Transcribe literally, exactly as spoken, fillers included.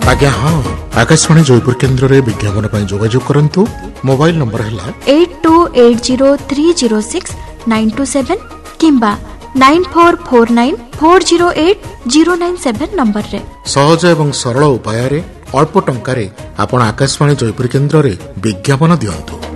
आज्ञा हाँ आकाशवाणी जयपुर केन्द्र रे विज्ञापन पर जोगाजोग करंतु। मोबाइल नंबर है eight to eight zero three zero six nine to seven किंबा nine four four nine four zero eight zero nine seven number रे। सहज एवं सरल उपाय अल्प टंका रे आपण आकाशवाणी जयपुर केन्द्र रे विज्ञापन दियंतु।